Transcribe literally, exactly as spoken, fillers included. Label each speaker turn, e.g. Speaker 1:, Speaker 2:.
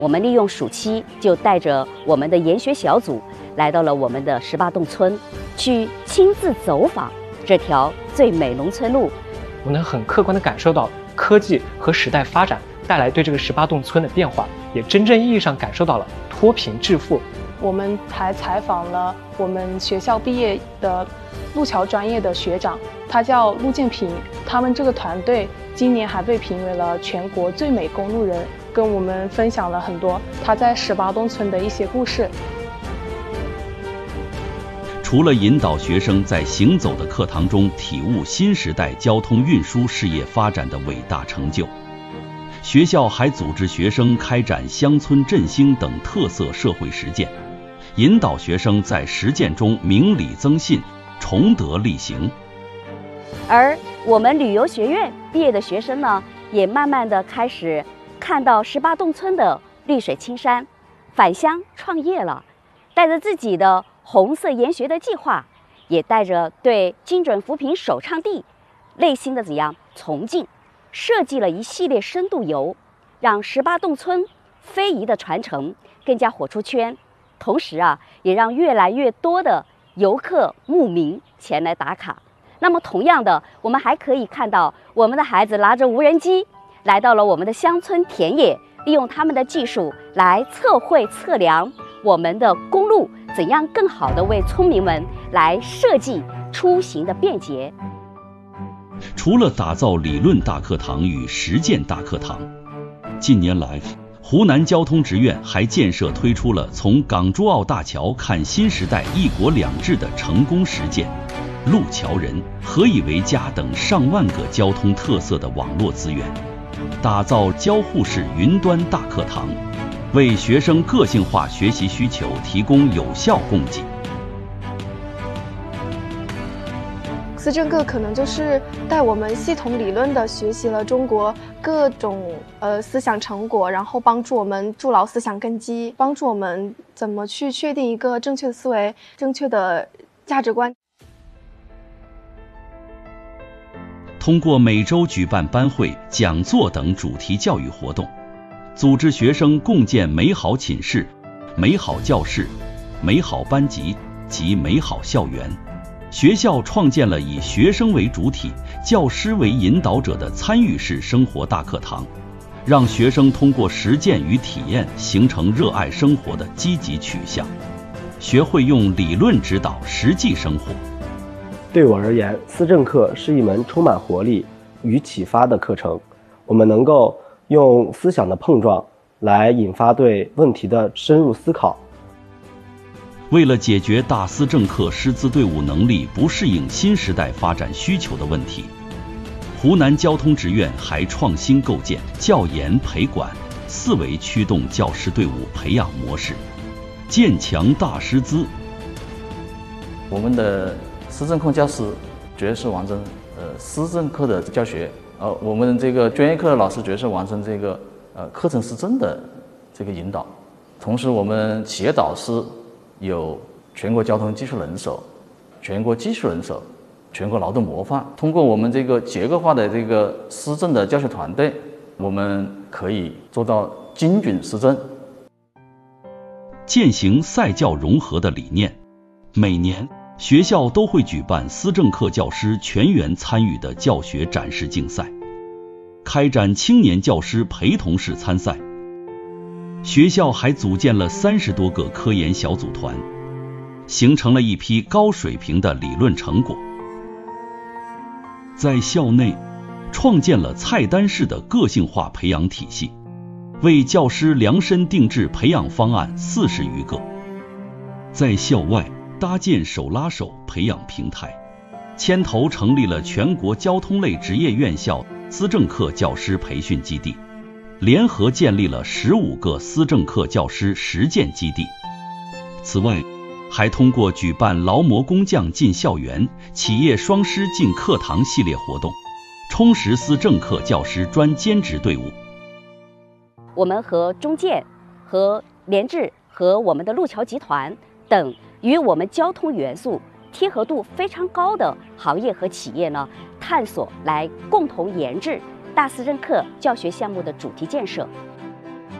Speaker 1: 我们利用暑期，就带着我们的研学小组来到了我们的十八洞村，去亲自走访这条最美农村路。
Speaker 2: 我能很客观地感受到科技和时代发展带来对这个十八洞村的变化，也真正意义上感受到了脱贫致富。
Speaker 3: 我们还采访了我们学校毕业的路桥专业的学长，他叫陆建平，他们这个团队今年还被评为了全国最美公路人，跟我们分享了很多他在十八洞村的一些故事。
Speaker 4: 除了引导学生在行走的课堂中体悟新时代交通运输事业发展的伟大成就，学校还组织学生开展乡村振兴等特色社会实践，引导学生在实践中明理增信，崇德力行。
Speaker 1: 而我们旅游学院毕业的学生呢，也慢慢的开始看到十八洞村的绿水青山，返乡创业了，带着自己的红色研学的计划，也带着对精准扶贫首倡地内心的怎样崇敬，设计了一系列深度游，让十八洞村非遗的传承更加火出圈。同时啊，也让越来越多的游客慕名前来打卡。那么同样的，我们还可以看到我们的孩子拿着无人机来到了我们的乡村田野，利用他们的技术来测绘测量我们的公路，怎样更好的为村民们来设计出行的便捷。
Speaker 4: 除了打造理论大课堂与实践大课堂，近年来湖南交通职院还建设推出了从港珠澳大桥看新时代一国两制的成功实践，路桥人何以为家等上万个交通特色的网络资源，打造交互式云端大课堂，为学生个性化学习需求提供有效供给。
Speaker 5: 思政课可能就是带我们系统理论的学习了中国各种呃思想成果，然后帮助我们筑牢思想根基，帮助我们怎么去确定一个正确的思维、正确的价值观。
Speaker 4: 通过每周举办班会、讲座等主题教育活动，组织学生共建美好寝室、美好教室、美好班级及美好校园。学校创建了以学生为主体、教师为引导者的参与式生活大课堂，让学生通过实践与体验形成热爱生活的积极取向，学会用理论指导实际生活。
Speaker 6: 对我而言，思政课是一门充满活力与启发的课程，我们能够用思想的碰撞来引发对问题的深入思考。
Speaker 4: 为了解决大思政课师资队伍能力不适应新时代发展需求的问题，湖南交通职院还创新构建教研培管四维驱动教师队伍培养模式，建强大师资。
Speaker 7: 我们的思政课教师主要是完成呃思政课的教学，呃我们这个专业课的老师主要是完成这个呃课程思政的这个引导。同时我们企业导师有全国交通技术人手、全国技术人手、全国劳动模范。通过我们这个结构化的这个思政的教学团队，我们可以做到精准思政。
Speaker 4: 践行赛教融合的理念，每年学校都会举办思政课教师全员参与的教学展示竞赛，开展青年教师陪同式参赛。学校还组建了三十多个科研小组团，形成了一批高水平的理论成果。在校内创建了菜单式的个性化培养体系，为教师量身定制培养方案四十余个。在校外搭建手拉手培养平台，牵头成立了全国交通类职业院校思政课教师培训基地，联合建立了十五个思政课教师实践基地。此外，还通过举办劳模工匠进校园、企业双师进课堂系列活动，充实思政课教师专兼职队伍。
Speaker 1: 我们和中建、和联智、和我们的路桥集团等与我们交通元素贴合度非常高的行业和企业呢，探索来共同研制大思政课教学项目的主题建设。